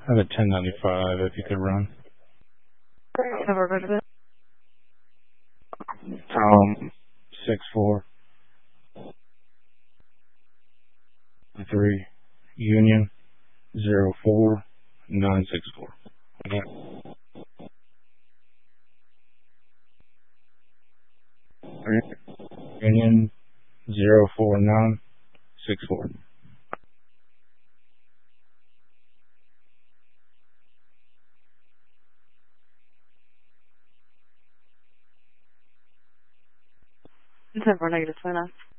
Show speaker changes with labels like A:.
A: I have a 1095 if you could run.
B: Never heard of it.
A: 64 3 Union 04964. Again. Union 04964.
B: It's over -29.